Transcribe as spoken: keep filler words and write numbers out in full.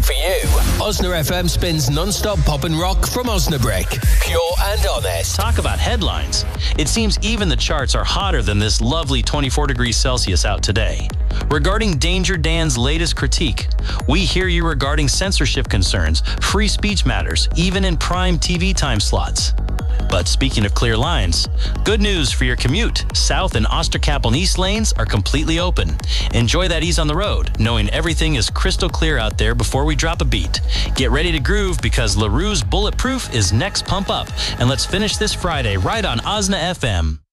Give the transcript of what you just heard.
for you. Osna F M spins non-stop pop and rock from Osnabrick. Pure and honest. Talk about headlines. It seems even the charts are hotter than this lovely twenty-four degrees Celsius out today. Regarding Danger Dan's latest critique, we hear you regarding censorship concerns, free speech matters, even in prime T V time slots. But speaking of clear lines, good news for your commute. South and Osterkappel East lanes are completely open. Enjoy that ease on the road, knowing everything is crystal clear out there before we drop a beat. Get ready to groove because LaRue's Bulletproof is next pump up. And let's finish this Friday right on Osna F M.